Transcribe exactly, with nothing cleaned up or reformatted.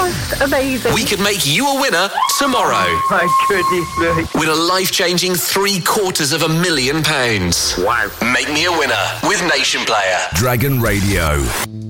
just amazing. We could make you a winner tomorrow. Oh, my goodness me. Win a life-changing three quarters of a million pounds. Wow. Make me a winner with Nation Player. Dragon Radio.